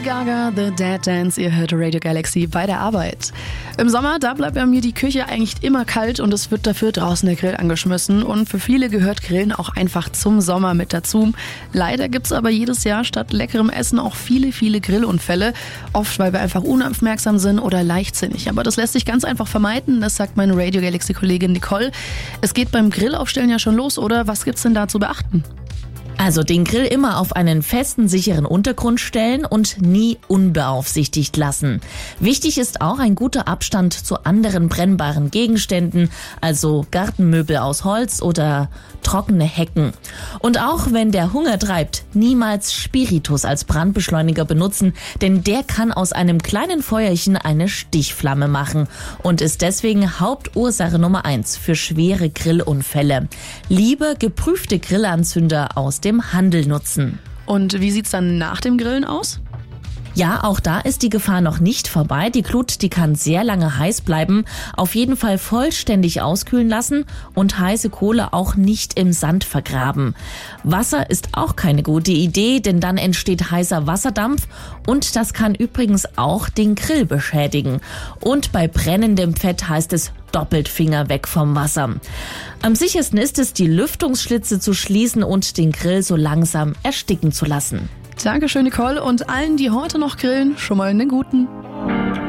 Gaga, The Dead Dance, ihr hört Radio Galaxy bei der Arbeit. Im Sommer, da bleibt bei mir die Küche eigentlich immer kalt und es wird dafür draußen der Grill angeschmissen. Und für viele gehört Grillen auch einfach zum Sommer mit dazu. Leider gibt's aber jedes Jahr statt leckerem Essen auch viele Grillunfälle. Oft, weil wir einfach unaufmerksam sind oder leichtsinnig. Aber das lässt sich ganz einfach vermeiden, das sagt meine Radio Galaxy-Kollegin Nicole. Es geht beim Grillaufstellen ja schon los, oder? Was gibt's denn da zu beachten? Also den Grill immer auf einen festen, sicheren Untergrund stellen und nie unbeaufsichtigt lassen. Wichtig ist auch ein guter Abstand zu anderen brennbaren Gegenständen, also Gartenmöbel aus Holz oder trockene Hecken. Und auch wenn der Hunger treibt, niemals Spiritus als Brandbeschleuniger benutzen, denn der kann aus einem kleinen Feuerchen eine Stichflamme machen und ist deswegen Hauptursache Nummer 1 für schwere Grillunfälle. Lieber geprüfte Grillanzünder aus dem Handel nutzen. Und wie sieht's dann nach dem Grillen aus? Ja, auch da ist die Gefahr noch nicht vorbei. Die Glut, die kann sehr lange heiß bleiben. Auf jeden Fall vollständig auskühlen lassen und heiße Kohle auch nicht im Sand vergraben. Wasser ist auch keine gute Idee, denn dann entsteht heißer Wasserdampf und das kann übrigens auch den Grill beschädigen. Und bei brennendem Fett heißt es doppelt Finger weg vom Wasser. Am sichersten ist es, die Lüftungsschlitze zu schließen und den Grill so langsam ersticken zu lassen. Dankeschön, Nicole, und allen, die heute noch grillen, schon mal einen guten.